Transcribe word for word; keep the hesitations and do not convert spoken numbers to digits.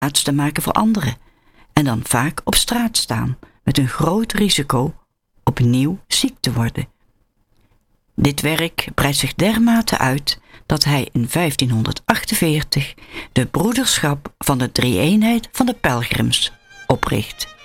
te maken voor anderen en dan vaak op straat staan met een groot risico opnieuw ziek te worden. Dit werk breidt zich dermate uit dat hij in vijftienhonderdachtenveertig de broederschap van de drie-eenheid van de pelgrims opricht.